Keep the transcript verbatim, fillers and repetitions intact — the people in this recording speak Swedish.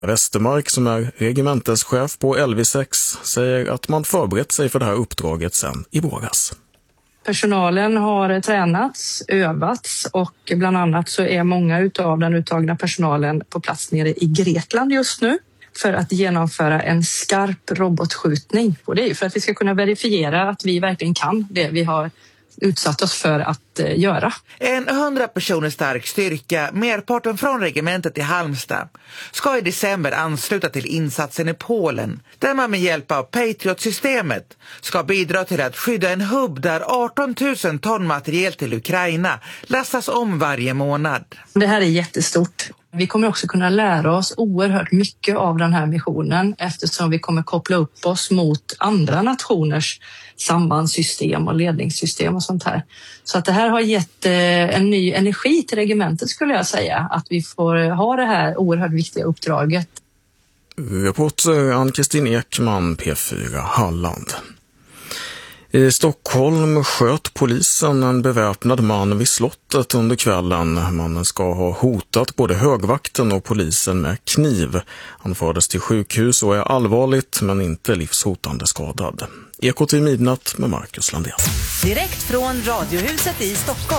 Westermark, som är regementeschef på L V sex, säger att man förberett sig för det här uppdraget sedan i våras. Personalen har tränats, övats och bland annat så är många utav den uttagna personalen på plats nere i Grekland just nu för att genomföra en skarp robotskjutning. Och det är ju för att vi ska kunna verifiera att vi verkligen kan det vi har utsatt oss för att eh, göra. En hundra personer stark styrka, merparten från regementet i Halmstad, ska i december ansluta till insatsen i Polen, där man med hjälp av Patriot-systemet ska bidra till att skydda en hubb där arton tusen ton materiel till Ukraina lastas om varje månad. Det här är jättestort. Vi kommer också kunna lära oss oerhört mycket av den här missionen eftersom vi kommer koppla upp oss mot andra nationers sambandssystem och ledningssystem och sånt här. Så att det här har gett en ny energi till regementet, skulle jag säga, att vi får ha det här oerhört viktiga uppdraget. Reporter Ann-Kristin Ekman, P fyra Halland. I Stockholm sköt polisen en beväpnad man vid slottet under kvällen. Mannen ska ha hotat både högvakten och polisen med kniv. Han fördes till sjukhus och är allvarligt men inte livshotande skadad. Ekot i midnatt med Marcus Landén. Direkt från Radiohuset i Stockholm.